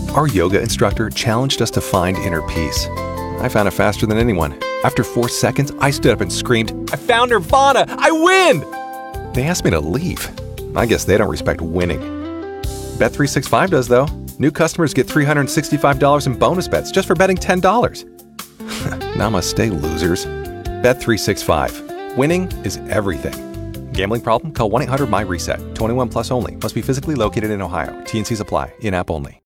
Our yoga instructor challenged us to find inner peace. I found it faster than anyone. After 4 seconds, I stood up and screamed, "I found Nirvana! I win!" They asked me to leave. I guess they don't respect winning. Bet365 does, though. New customers get $365 in bonus bets just for betting $10. Namaste, losers. Bet365. Winning is everything. Gambling problem? Call 1-800-MY-RESET. 21 plus only. Must be physically located in Ohio. T&Cs apply. In-app only.